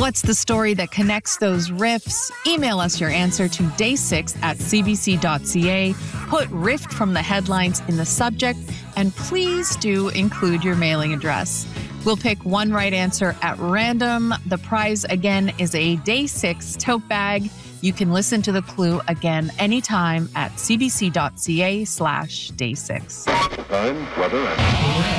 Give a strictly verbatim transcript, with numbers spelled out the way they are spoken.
What's the story that connects those riffs? Email us your answer to day six at c b c dot c a. Put Rift from the headlines in the subject, and please do include your mailing address. We'll pick one right answer at random. The prize, again, is a day six tote bag. You can listen to the clue again anytime at c b c dot c a slash day six. Time, weather, and